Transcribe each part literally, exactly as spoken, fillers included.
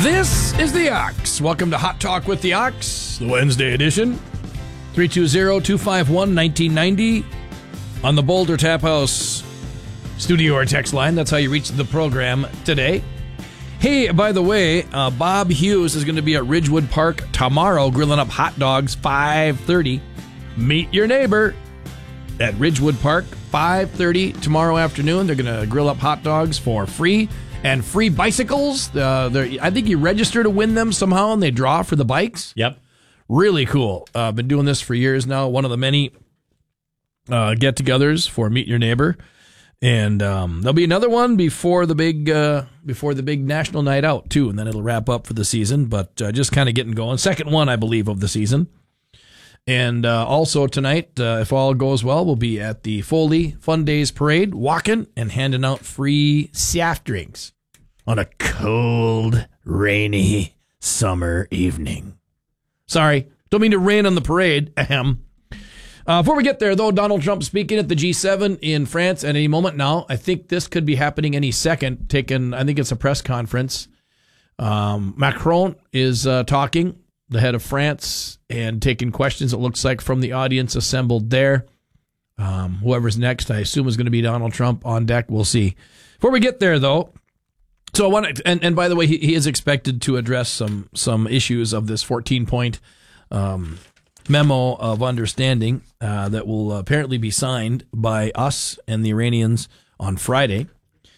This is the Ox. Welcome to Hot Talk with the Ox, the Wednesday edition. three two zero, two five one, one nine nine zero on the Boulder Tap House studio or text line. That's how you reach the program today. Hey, by the way, uh, Bob Hughes is going to be at Ridgewood Park tomorrow grilling up hot dogs, five thirty. Meet your neighbor at Ridgewood Park, five thirty tomorrow afternoon. They're going to grill up hot dogs for free. And free bicycles. Uh, I think you register to win them somehow, and they draw for the bikes. Yep. Really cool. I've uh, been doing this for years now. One of the many uh, get-togethers for Meet Your Neighbor. And um, there'll be another one before the big uh, before the big national night out, too. And then it'll wrap up for the season. But uh, just kind of getting going. Second one, I believe, of the season. And uh, also tonight, uh, if all goes well, we'll be at the Foley Fun Days Parade, walking and handing out free soft drinks on a cold, rainy summer evening. Sorry, don't mean to rain on the parade. Ahem. Uh, before we get there, though, Donald Trump speaking at the G seven in France at any moment now. I think this could be happening any second. Taking, I think it's a press conference. Um, Macron is uh, talking, the head of France, and taking questions, it looks like, from the audience assembled there. Um, whoever's next, I assume, is going to be Donald Trump on deck. We'll see. Before we get there, though, so I want to, and, and by the way, he, he is expected to address some some issues of this fourteen-point um, memo of understanding uh, that will apparently be signed by us and the Iranians on Friday.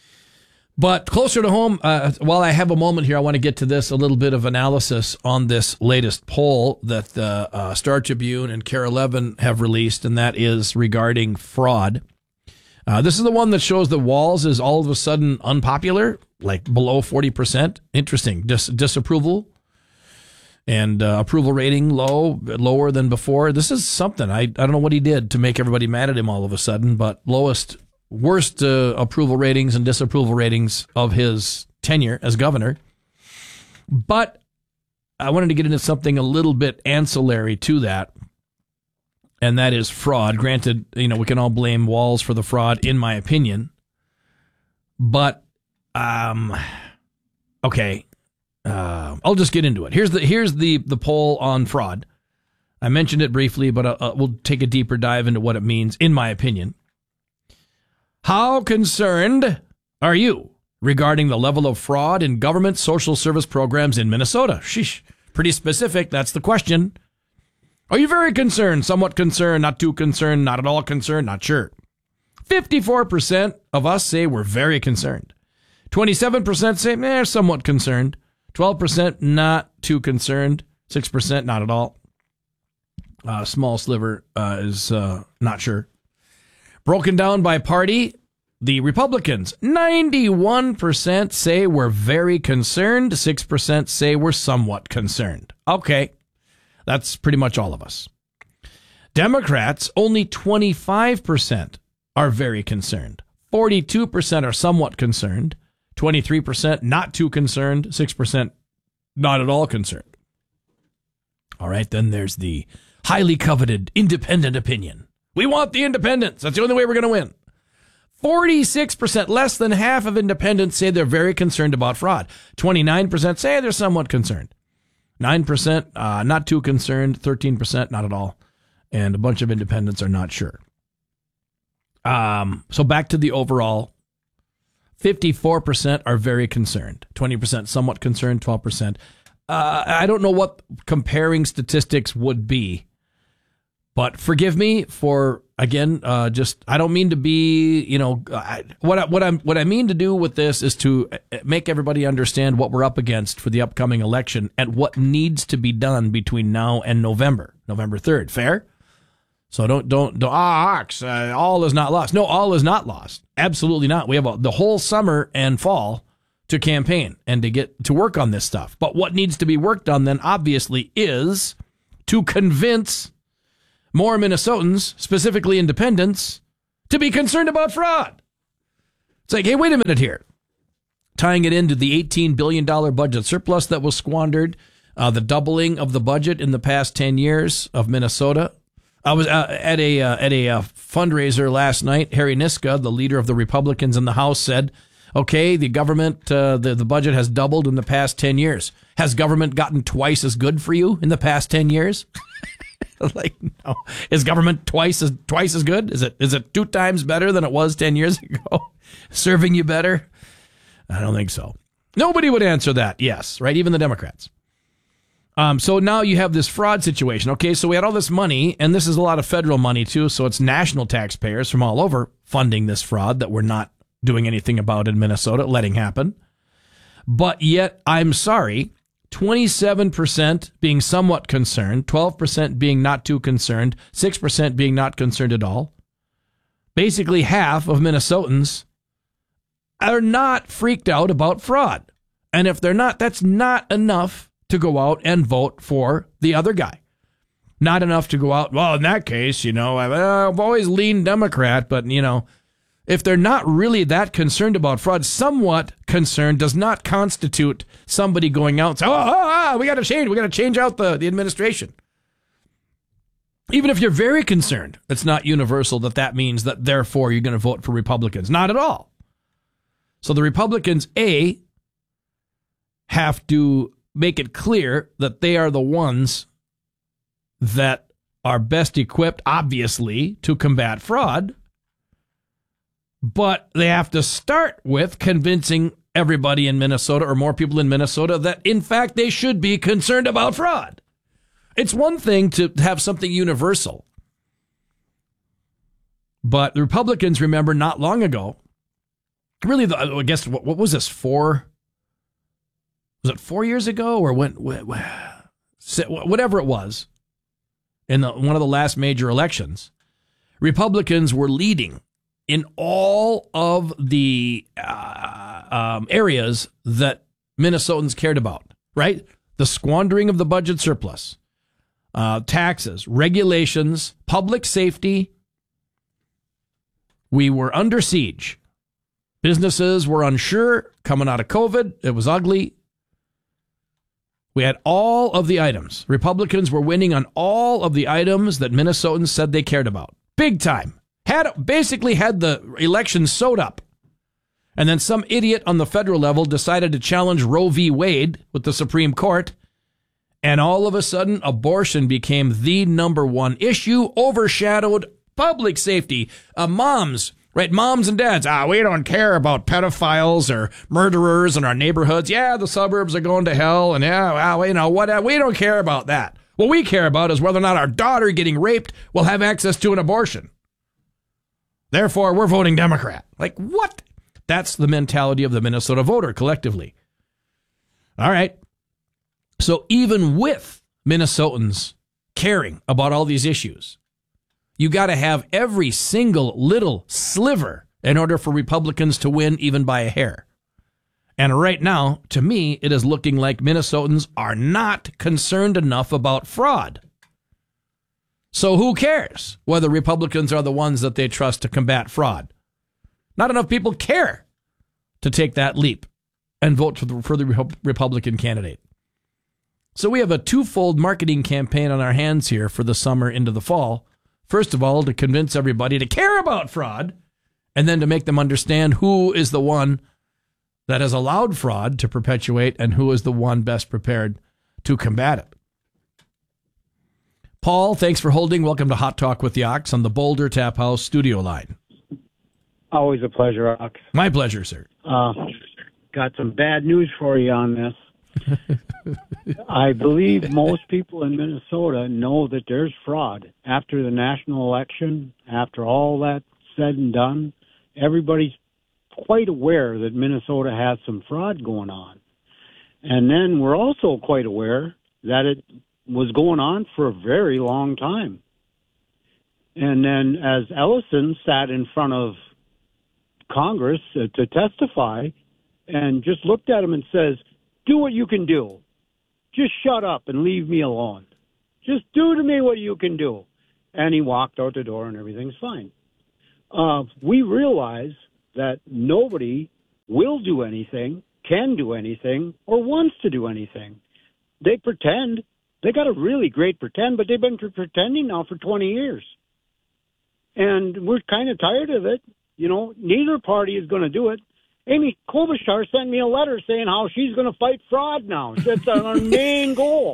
But closer to home, uh, while I have a moment here, I want to get to this, a little bit of analysis on this latest poll that the uh, Star Tribune and KARE eleven have released, and that is regarding fraud. Uh, this is the one that shows that Walz is all of a sudden unpopular, like below forty percent. Interesting. Dis- disapproval and uh, approval rating low, lower than before. This is something. I, I don't know what he did to make everybody mad at him all of a sudden, but lowest, worst uh, approval ratings and disapproval ratings of his tenure as governor. But I wanted to get into something a little bit ancillary to that. And that is fraud. Granted, you know, we can all blame Walz for the fraud, in my opinion. But, um, okay, uh, I'll just get into it. Here's the here's the the poll on fraud. I mentioned it briefly, but uh, we'll take a deeper dive into what it means, in my opinion. How concerned are you regarding the level of fraud in government social service programs in Minnesota? Sheesh, pretty specific. That's the question. Are you very concerned, somewhat concerned, not too concerned, not at all concerned, not sure? fifty-four percent of us say we're very concerned. twenty-seven percent say, eh, somewhat concerned. twelve percent not too concerned. six percent not at all. Uh, small sliver uh, is uh, not sure. Broken down by party, the Republicans, ninety-one percent say we're very concerned. six percent say we're somewhat concerned. Okay. That's pretty much all of us. Democrats, only twenty-five percent are very concerned. forty-two percent are somewhat concerned. twenty-three percent not too concerned. six percent not at all concerned. All right, then there's the highly coveted independent opinion. We want the independents. That's the only way we're going to win. forty-six percent, less than half of independents, say they're very concerned about fraud. twenty-nine percent say they're somewhat concerned. nine percent uh, not too concerned, thirteen percent not at all, and a bunch of independents are not sure. Um, so back to the overall, fifty-four percent are very concerned, twenty percent somewhat concerned, twelve percent. Uh, I don't know what comparing statistics would be, but forgive me for, again, uh, just, I don't mean to be, you know, I, what I, what I'm, what I mean to do with this is to make everybody understand what we're up against for the upcoming election and what needs to be done between now and November, November third. Fair? So don't, don't, don't ah, ox, uh, all is not lost. No, all is not lost. Absolutely not. We have a, the whole summer and fall to campaign and to get to work on this stuff. But what needs to be worked on then, obviously, is to convince more Minnesotans, specifically independents, to be concerned about fraud. It's like, hey, wait a minute here. Tying it into the eighteen billion dollars budget surplus that was squandered, uh, the doubling of the budget in the past ten years of Minnesota. I was uh, at a uh, at a uh, fundraiser last night. Harry Niska, the leader of the Republicans in the House, said Okay, the government, uh, the, the budget has doubled in the past ten years. Has government gotten twice as good for you in the past ten years? Like, no. Is government twice as twice as good? Is it is it two times better than it was ten years ago? Serving you better? I don't think so. Nobody would answer that. Yes, right? Even the Democrats. Um, so now you have this fraud situation. Okay, so we had all this money, and this is a lot of federal money too, so it's national taxpayers from all over funding this fraud that we're not doing anything about in Minnesota, letting happen. But yet, I'm sorry, twenty-seven percent being somewhat concerned, twelve percent being not too concerned, six percent being not concerned at all. Basically half of Minnesotans are not freaked out about fraud. And if they're not, that's not enough to go out and vote for the other guy. Not enough to go out, well, in that case, you know, I've, I've always leaned Democrat, but, you know, if they're not really that concerned about fraud, somewhat concerned does not constitute somebody going out and saying, oh, oh, oh we got to change, we got to change out the, the administration. Even if you're very concerned, it's not universal that that means that therefore you're going to vote for Republicans. Not at all. So the Republicans, A, have to make it clear that they are the ones that are best equipped, obviously, to combat fraud. But they have to start with convincing everybody in Minnesota, or more people in Minnesota, that in fact they should be concerned about fraud. It's one thing to have something universal. But the Republicans, remember, not long ago, really, the, I guess, what, what was this, four? Was it four years ago, or when, whatever it was, in the, one of the last major elections, Republicans were leading in all of the uh, um, areas that Minnesotans cared about, right? The squandering of the budget surplus, uh, taxes, regulations, public safety. We were under siege. Businesses were unsure coming out of COVID. It was ugly. We had all of the items. Republicans were winning on all of the items that Minnesotans said they cared about. Big time. Had basically had the election sewed up. And then some idiot on the federal level decided to challenge Roe v. Wade with the Supreme Court. And all of a sudden, abortion became the number one issue, overshadowed public safety. Uh, moms, right? Moms and dads. Ah, we don't care about pedophiles or murderers in our neighborhoods. Yeah, the suburbs are going to hell. And yeah, well, you know, what? We don't care about that. What we care about is whether or not our daughter getting raped will have access to an abortion. Therefore, we're voting Democrat. Like, what? That's the mentality of the Minnesota voter collectively. All right. So even with Minnesotans caring about all these issues, you got to have every single little sliver in order for Republicans to win, even by a hair. And right now, to me, it is looking like Minnesotans are not concerned enough about fraud. So who cares whether Republicans are the ones that they trust to combat fraud? Not enough people care to take that leap and vote for the, for the Republican candidate. So we have a twofold marketing campaign on our hands here for the summer into the fall. First of all, to convince everybody to care about fraud, and then to make them understand who is the one that has allowed fraud to perpetuate and who is the one best prepared to combat it. Paul, thanks for holding. Welcome to Hot Talk with the Ox on the Boulder Tap House studio line. Always a pleasure, Ox. My pleasure, sir. Uh, got some bad news for you on this. I believe most people in Minnesota know that there's fraud. After the national election, after all that said and done, everybody's quite aware that Minnesota has some fraud going on. And then we're also quite aware that it was going on for a very long time. And then as Ellison sat in front of Congress uh, to testify and just looked at him and says, do what you can do. Just shut up and leave me alone. Just do to me what you can do. And he walked out the door and everything's fine. Uh, we realize that nobody will do anything, can do anything, or wants to do anything. They pretend. They got a really great pretend, but they've been pretending now for twenty years. And we're kind of tired of it. You know, neither party is going to do it. Amy Klobuchar sent me a letter saying how she's going to fight fraud now. That's our main goal.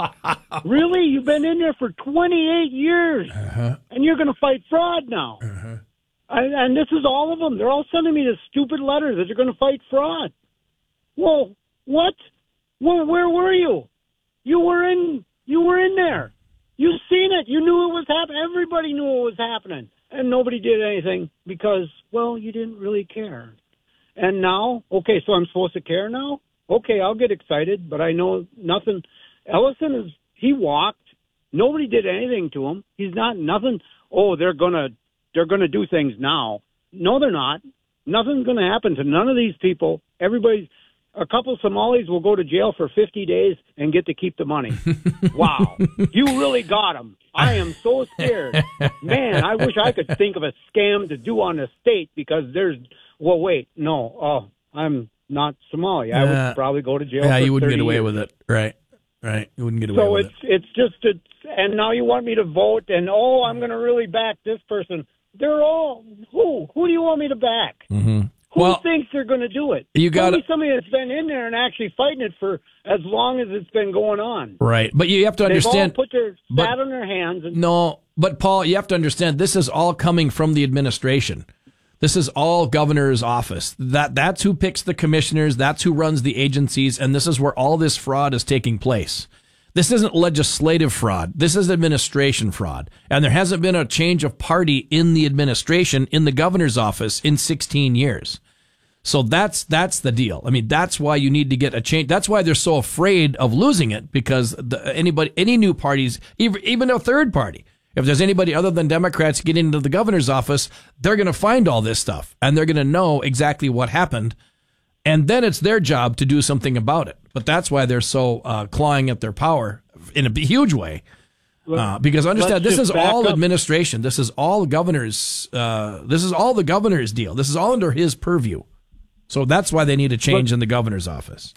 Really? You've been in there for twenty-eight years, uh-huh. and you're going to fight fraud now? Uh-huh. I, and this is all of them. They're all sending me this stupid letter that they're going to fight fraud. Well, what? Well, where were you? You were in. You were in there. You seen it. You knew it was happening. Everybody knew it was happening, and nobody did anything because, well, you didn't really care. And now, okay, so I'm supposed to care now? Okay, I'll get excited, but I know nothing. Ellison is, he walked. Nobody did anything to him. He's not, nothing, oh, they're going to, they're going to do things now. No, they're not. Nothing's going to happen to none of these people. Everybody's, a couple Somalis will go to jail for fifty days and get to keep the money. Wow. You really got them. I am so scared. Man, I wish I could think of a scam to do on the state because there's, well, wait, no. Oh, I'm not Somali. I uh, would probably go to jail yeah, for you wouldn't get away years. with it. Right. Right. You wouldn't get away so with it's, it. So it's just, it's, and now you want me to vote and, oh, I'm going to really back this person. They're all, who? Who do you want me to back? Mm-hmm. Who well, thinks they're going to do it? You got somebody that's been in there and actually fighting it for as long as it's been going on. Right, but you have to understand. They've all put their but, sat on their hands. And, no, but Paul, you have to understand. This is all coming from the administration. This is all governor's office. That that's who picks the commissioners. That's who runs the agencies, and this is where all this fraud is taking place. This isn't legislative fraud. This is administration fraud. And there hasn't been a change of party in the administration, in the governor's office, in sixteen years. So that's that's the deal. I mean, that's why you need to get a change. That's why they're so afraid of losing it, because the, anybody, any new parties, even, even a third party, if there's anybody other than Democrats getting into the governor's office, they're going to find all this stuff, and they're going to know exactly what happened. And then it's their job to do something about it. But that's why they're so uh, clawing at their power in a huge way. Uh, because understand, this is all up. administration. This is all governor's. Uh, this is all the governor's deal. This is all under his purview. So that's why they need a change Look, in the governor's office.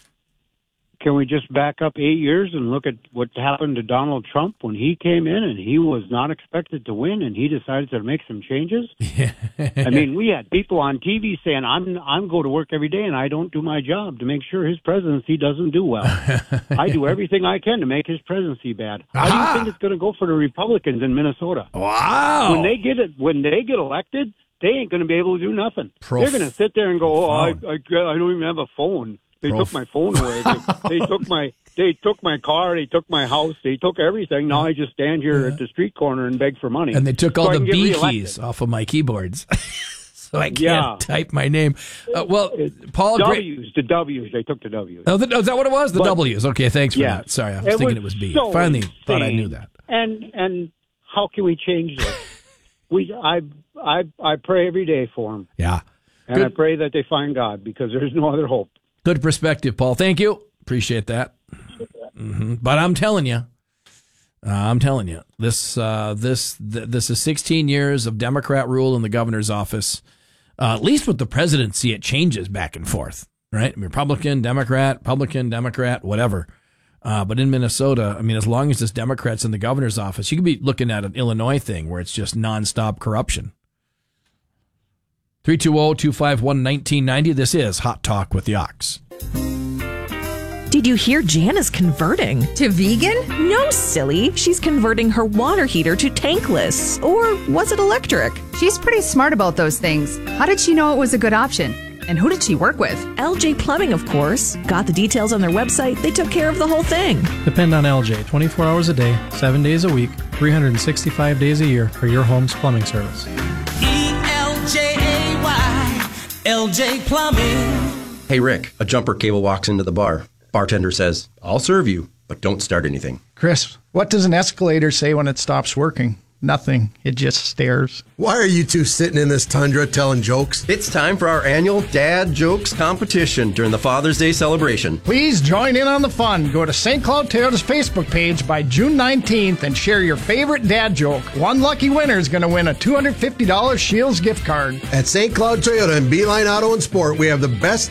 Can we just back up eight years and look at what happened to Donald Trump when he came in and he was not expected to win and he decided to make some changes? Yeah. I mean, we had people on T V saying, I'm I'm go to work every day and I don't do my job to make sure his presidency doesn't do well. I do everything I can to make his presidency bad. How do you think it's going to go for the Republicans in Minnesota? Wow. When they get it, when they get elected, they ain't going to be able to do nothing. Prof- They're going to sit there and go, oh, I, I, I don't even have a phone. They Prof- took my phone away. They, they took my they took my car. They took my house. They took everything. Now I just stand here yeah. at the street corner and beg for money. And they took all so the B keys off of my keyboards, so I can't yeah. type my name. Uh, well, it, Paul, W's the W's. They took the W's. Oh, the, oh, is that what it was? The but, W's. Okay, thanks for yeah. that. Sorry, I was it thinking was it was B. So Finally, insane. thought I knew that. And and how can we change this? we I I I pray every day for them. Yeah, and Good. I pray that they find God because there's no other hope. Good perspective, Paul. Thank you. Appreciate that. Mm-hmm. But I'm telling you, uh, I'm telling you, this uh, this th- this is sixteen years of Democrat rule in the governor's office. Uh, at least with the presidency, it changes back and forth, right? Republican, Democrat, Republican, Democrat, whatever. Uh, but in Minnesota, I mean, as long as it's Democrats in the governor's office, you could be looking at an Illinois thing where it's just nonstop corruption. three two zero, two five one, one nine nine zero. This is Hot Talk with the Ox. Did you hear Jan is converting? To vegan? No, silly. She's converting her water heater to tankless. Or was it electric? She's pretty smart about those things. How did she know it was a good option? And who did she work with? L J Plumbing, of course. Got the details on their website. They took care of the whole thing. Depend on L J twenty-four hours a day, seven days a week, three hundred sixty-five days a year for your home's plumbing service. E L J A Y, L J Plumbing. Hey, Rick, a jumper cable walks into the bar. Bartender says, I'll serve you, but don't start anything. Chris, what does an escalator say when it stops working? Nothing. It just stares. Why are you two sitting in this tundra telling jokes? It's time for our annual Dad Jokes competition during the Father's Day celebration. Please join in on the fun. Go to Saint Cloud Toyota's Facebook page by June nineteenth and share your favorite dad joke. One lucky winner is going to win a two hundred fifty dollars Shields gift card. At Saint Cloud Toyota and Beeline Auto and Sport, we have the best